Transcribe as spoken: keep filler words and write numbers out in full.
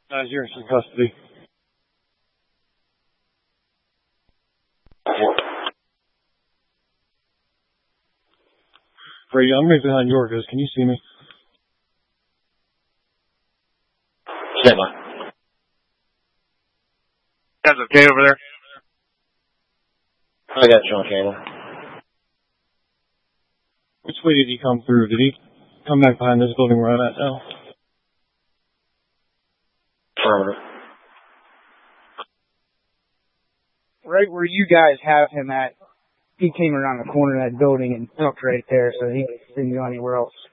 Guys, you're in custody. Brady, I'm right behind Yorgos. Can you see me? Stand by. You guys okay over there? I got you on camera. Which way did he come through? Did he come back behind this building where I'm at now? Affirmative. Right where you guys have him at, he came around the corner of that building and hooked right there, so he didn't go anywhere else.